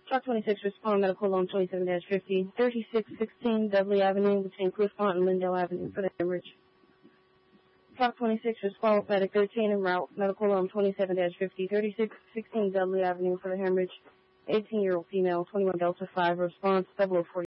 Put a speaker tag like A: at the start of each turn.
A: Truck 26, respond medical loan 27-50, 3616 Dudley Avenue between Cliff Pont and Lindale Avenue for the hemorrhage. Truck 26, respond medic 13 en route, medical loan 27-50, 3616 Dudley Avenue for the hemorrhage. 18-year-old female, 21 Delta 5, response 0040.